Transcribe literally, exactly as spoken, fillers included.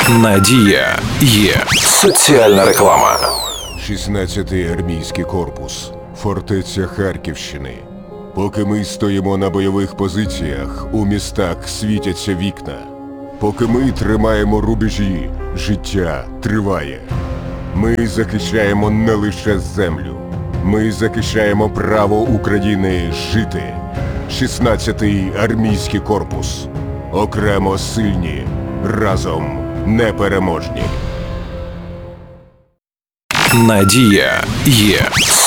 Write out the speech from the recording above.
Надія є. Соціальна реклама. шістнадцятий армійський корпус. Фортеця Харківщини. Поки ми стоїмо на бойових позиціях, у містах світяться вікна. Поки ми тримаємо рубежі, життя триває. Ми захищаємо не лише землю. Ми захищаємо право України жити. шістнадцятий армійський корпус. Окремо сильні, разом непереможні. Надія є.